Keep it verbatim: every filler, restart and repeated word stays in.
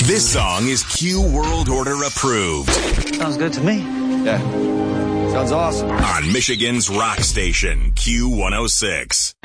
This song is Q World Order approved. Sounds good to me. Yeah. Sounds awesome. On Michigan's rock station, Q one oh six.